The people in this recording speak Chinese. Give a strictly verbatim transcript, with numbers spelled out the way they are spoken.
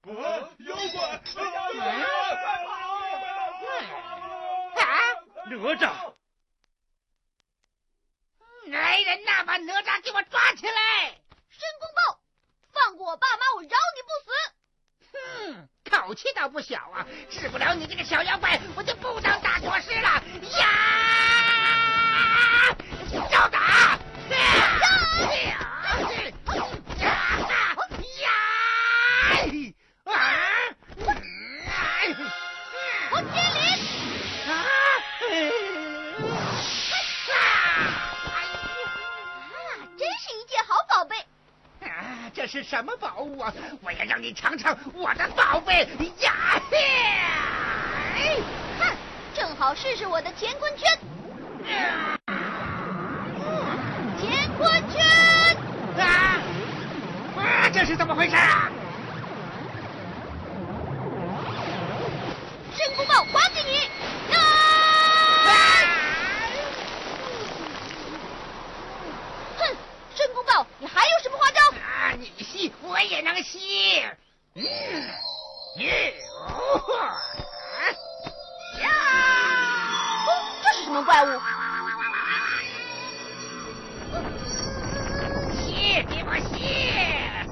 妖怪！ 啊！ 哪吒！ 来人呐，把哪吒给我抓起来！ 申公豹，放过我爸妈，我饶你不死。 哼，口气倒不小啊！治不了你这个小妖怪，我就不当大国师了呀！招打！呀！ 我接灵！ 啊！ 真是一件好宝贝！ 啊，这是什么宝物啊？我要让你尝尝我的宝贝呀！ 哼，正好试试我的乾坤圈。乾坤圈！ 啊！啊，这是怎么回事啊？ 申公豹，还给你！啊！哼，申公豹，你还有什么花招？ 啊，你吸，我也能吸。嗯，耶！哦， 哦，这是什么怪物？